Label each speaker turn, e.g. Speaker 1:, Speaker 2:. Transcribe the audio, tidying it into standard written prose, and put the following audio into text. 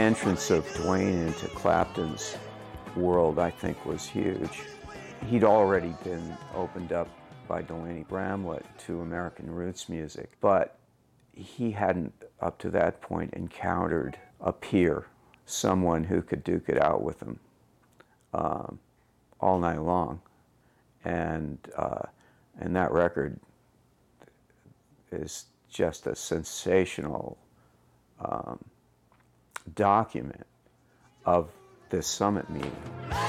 Speaker 1: entrance of Duane into Clapton's world, I think, was huge. He'd already been opened up by Delaney Bramlett to American roots music, but he hadn't, up to that point, encountered a peer, someone who could duke it out with him all night long. And that record is just a sensational document of this summit meeting.